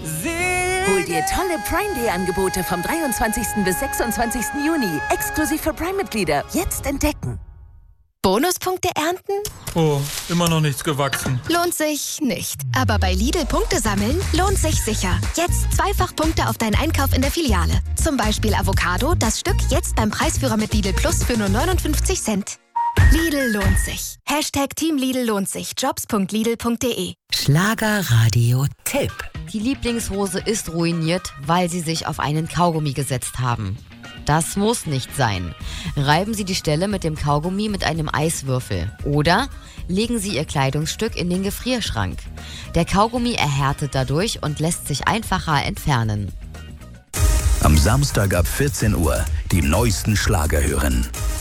Hol dir tolle Prime Day Angebote vom 23. bis 26. Juni. Exklusiv für Prime-Mitglieder. Jetzt entdecken. Bonuspunkte ernten? Oh, immer noch nichts gewachsen. Lohnt sich nicht. Aber bei Lidl Punkte sammeln lohnt sich sicher. Jetzt zweifach Punkte auf deinen Einkauf in der Filiale. Zum Beispiel Avocado, das Stück jetzt beim Preisführer mit Lidl Plus für nur 59 Cent. Lidl lohnt sich. Team Lidl lohnt sich. Jobs.lidl.de. Schlagerradio-Tipp. Die Lieblingshose ist ruiniert, weil Sie sich auf einen Kaugummi gesetzt haben. Das muss nicht sein. Reiben Sie die Stelle mit dem Kaugummi mit einem Eiswürfel. Oder legen Sie Ihr Kleidungsstück in den Gefrierschrank. Der Kaugummi erhärtet dadurch und lässt sich einfacher entfernen. Am Samstag ab 14 Uhr die neuesten Schlager hören.